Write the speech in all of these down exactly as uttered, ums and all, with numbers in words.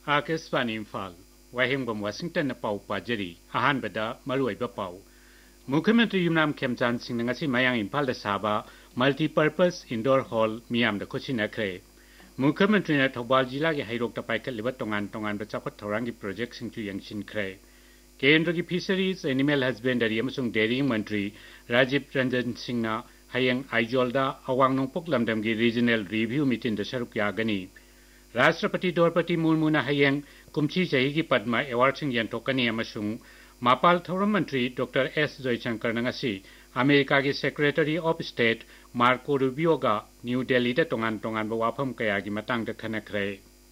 Akashvani Imphal वाहिंगबम Washington पाउ पाजरी अहानबदा मरुइबा पाउ मुख्यमंत्री युमनाम खेमचांद सिंह ngasi mayang इम्फाल साबा मल्टीपर्पज इंडोर हॉल मियाम द खुसिनखरे मुख्यमंत्री ने थौबाल जिला के हाइरोक द पाइखलिबा तोंगान तोंगान ब चाखत थौरांगी प्रोजेक्ट सिंचु यंगसिनखरे केंद्र की फिशरीज एनिमल हस्बेंडरी अमसुंग डेयरी मंत्री राजीव रंजन सिंह ना हयंग आइजोलदा अवांग नोंपोक लमदम की रीजनल रिव्यू मीटिंग द सरुक यागनी राष्ट्रपति द्रौपदी मुर्मू ना हयंग कुमची चही की पद्मा अवार्ड सिंह यंतोकनी अमसुंग मापाल थौरम मंत्री डॉक्टर एस जयशंकर नंगसी अमेरिका की secretary of state Marco Rubio का न्यू दिल्ली द तोंगान तोंगान ब वाफम कया की मतंग द खनखरे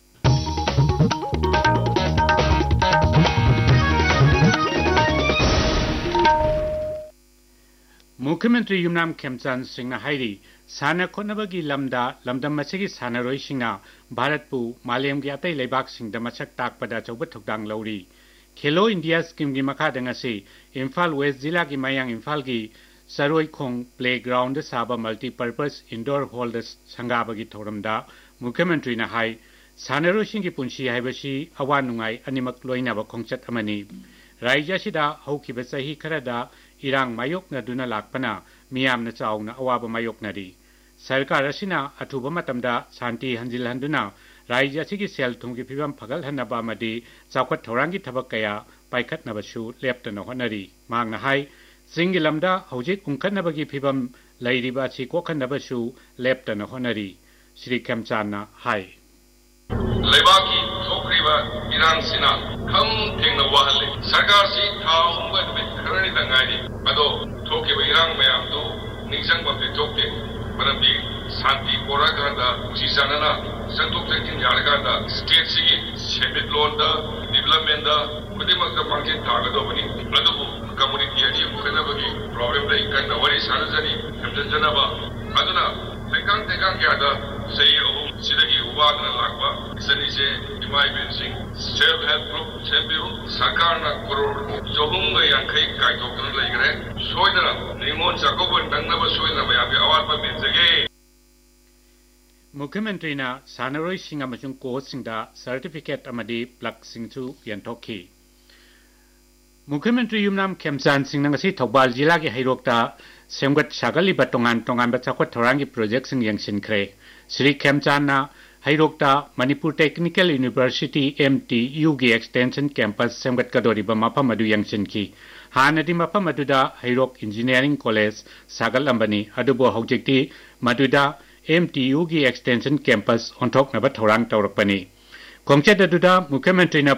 मुख्यमंत्री युमनाम खेमचांद सिंह हाइरी साना खोनबगी लमदा लमदम मछगी सानरोई सिंह भारतपु मालेम की अतई लेबाक सिंह मछक ताकपदा चौब थुकदांग लौरी खेलो इंडिया स्कीम की मखाद ngasi इम्फाल वेस्ट जिला की मयांग इम्फाल की सरोई खोंग प्लेग्राउंड साबा मल्टीपर्पज इंडोर हॉल संगाबगी थौरमदा मुख्यमंत्री ने हाई सानरोई सिंह की पुंसी हाइबसी अवा नुंगाई अनिमक लोइनाबा खोंगचत अमनी राज्यसिदा हौखिबा चही खरदा इरांग मायोकनदुना लाकपना मियामना चाउना अवाबा मायोकनरी सरकार असिना अथुबा मतमदा शांति हंजिलहंदुना राज्य असिगी सेल थुंगी फिबम फगलहनबा अमदी चाउखत थौरांगी थबक कया पाइखतनबसु लेप्तन होनरी मांगना हाई सिंगी लमदा हौजिक उंखनबगी फिबम लैरिबा छि कोखनबसु लेप्तन होनरी श्री खेमचाना हाई लेबाकी थोक्रिबा इरांग सिना खम थेंगना वाहले सरकार सी थाउ उंगदबे खरणी दंगाई अदो थोकिबा इरांग मयाम तो निजंग बते थोकते मरबी शांति पोराकांदा उचिसानना संतुक तकिन यारकांदा स्टेट सिगी सेमिट लोनदा डेवलपमेंट दा खुदिमक मांगे थागदोबनी अदुबु कम्युनिटी अडी खनबगी problem दai kan wari sanajani hamjanjanaba aduna tekang tekang kyada sei ohum sidagi ubadna lakba isani se imai bensing self help group champion sakarna crore johunga yankai kaitokna laigre soidana nimon sakobon dangnaba soidana mayabi awat pa benjage मुख्यमंत्री ना सानरोई Singh अमसुंग coach Singh दा certificate अमदी plug Singh चु यंथोखी मुख्यमंत्री Yumnam खेमचांद Singh ngasi Thoubal जिला के हाइरोकता सेमगत सागलिबा तोंगान तोंगान बचाखत थौरांगी project Singh यंगसिनखरे Shri खेमचांद ना हाइरोकता Manipur technical university MTU की extension campus सेमगत कदोरिबा मफम अदु यंगसिनखी हानदी मफम अदुदा हाइरोक इंजीनियरिंग कॉलेज सागलंबनी अदुबो हौजिकती मदुदा एमटीयू की एक्सटेंशन कैंपस ओंथोकनबा थौरांग तौरकपनी खोंगचेद अदुदा मुख्यमंत्री ना